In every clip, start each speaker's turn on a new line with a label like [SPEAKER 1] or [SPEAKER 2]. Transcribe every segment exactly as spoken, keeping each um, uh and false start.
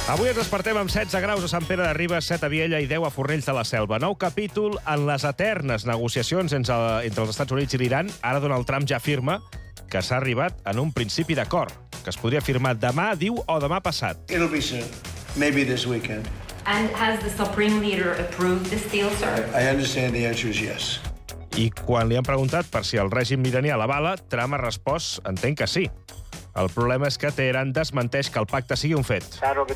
[SPEAKER 1] Avui ens despertem amb setze graus a Sant Pere de Ribes, set a Viella i deu a Fornells de la Selva. Nou capítol en les eternes negociacions entre, entre els Estats Units i l'Iran. Ara Donald Trump ja afirma que s'ha arribat en un principi d'acord, que es podria firmar demà, diu, o demà passat.
[SPEAKER 2] It'll be soon. Maybe this weekend.
[SPEAKER 3] And has the Supreme Leader approved this deal, sir?
[SPEAKER 2] I understand the answer is yes.
[SPEAKER 1] I quan li han preguntat per si el règim iranià l'avala, Trump ha respost, entenc que sí. El problema és que Teheran desmenteix que el pacte sigui un fet.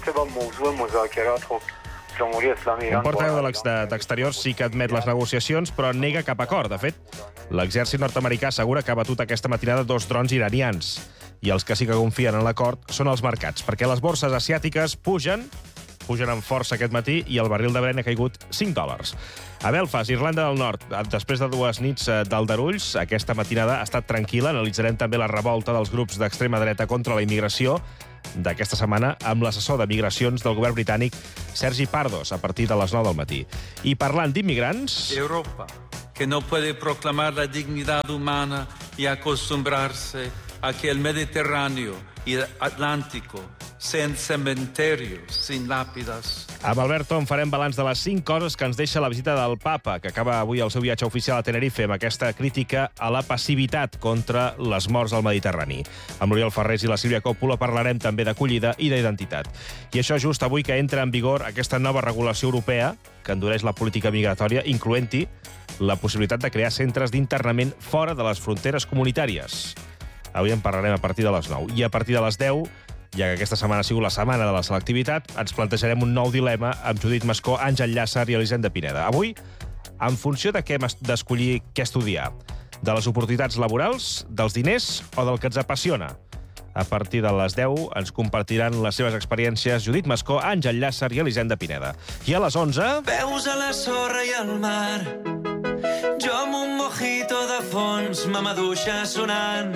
[SPEAKER 1] Un portaveu d'Exteriors sí que admet les negociacions, però nega cap acord. De fet, l'exèrcit nord-americà assegura que ha batut aquesta matinada dos drons iranians. I els que sí que confien en l'acord són els mercats, perquè les borses asiàtiques pugen, pugen amb força aquest matí i el barril de Brent ha caigut cinc dòlars. A Belfast, Irlanda del Nord, després de dues nits d'aldarulls, aquesta matinada ha estat tranquil·la. Analitzarem també la revolta dels grups d'extrema dreta contra la immigració d'aquesta setmana amb l'assessor de migracions del govern britànic, Sergi Pardos, a partir de les nou del matí. I parlant d'immigrants...
[SPEAKER 4] Europa, que no puede proclamar la dignidad humana y acostumbrarse a que el Mediterráneo y el Atlántico sean cementerios sin lápidas.
[SPEAKER 1] Amb Albert Tom farem balanç de les cinc coses que ens deixa la visita del papa, que acaba avui el seu viatge oficial a Tenerife amb aquesta crítica a la passivitat contra les morts al Mediterrani. Amb l'Oriol Ferrés i la Sílvia Coppola parlarem també d'acollida i d'identitat. I això just avui que entra en vigor aquesta nova regulació europea que endureix la política migratòria, incloent-hi la possibilitat de crear centres d'internament fora de les fronteres comunitàries. Avui en parlarem a partir de les nou. I a partir de les deu, ja que aquesta setmana ha sigut la setmana de la selectivitat, ens plantejarem un nou dilema amb Judit Mascó, Àngel Llàcer i Elisenda Pineda. Avui, en funció de què hem d'escollir què estudiar, de les oportunitats laborals, dels diners o del que ens apassiona. A partir de les deu ens compartiran les seves experiències Judit Mascó, Àngel Llàcer i Elisenda Pineda. I a les onze...
[SPEAKER 5] Veus a la sorra i al mar, jo amb un mojito de fons, mamaduixa sonant.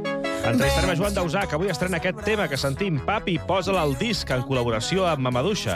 [SPEAKER 1] Entrevistarem a Joan Dausà, que avui estrena aquest tema que sentim, Papi, posa'l al disc en col·laboració amb Mamaduixa.